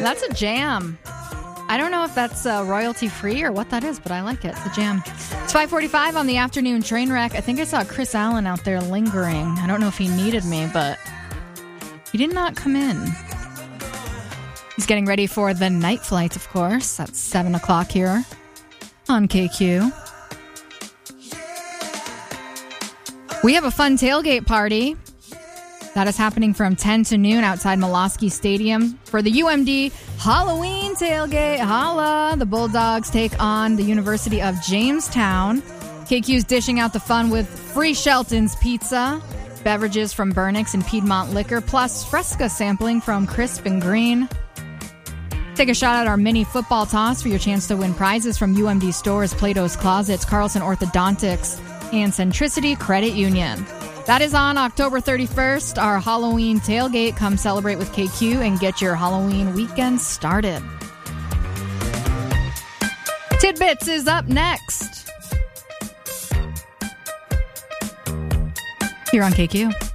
That's a jam. I don't know if that's royalty free or what that is, but I like it. It's a jam. It's 5:45 on the afternoon train wreck. I think I saw Chris Allen out there lingering. I don't know if he needed me, but he did not come in. He's getting ready for the night flight, of course. That's 7 o'clock here on KQ. We have a fun tailgate party that is happening from 10 to noon outside Molosky Stadium for the UMD Halloween tailgate. Holla! The Bulldogs take on the University of Jamestown. KQ's dishing out the fun with free Shelton's Pizza, beverages from Burnix and Piedmont Liquor, plus Fresca sampling from Crisp and Green. Take a shot at our mini football toss for your chance to win prizes from UMD stores, Plato's Closets, Carlson Orthodontics, and Centricity Credit Union. That is on October 31st, our Halloween tailgate. Come celebrate with KQ and get your Halloween weekend started. Tidbits is up next here on KQ.